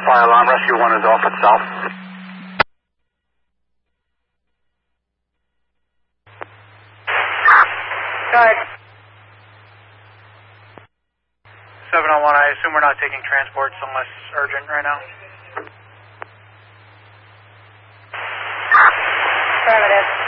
fire alarm. Rescue 1 is off itself. Guide. 701, I assume we're not taking transports unless urgent right now. Affirmative.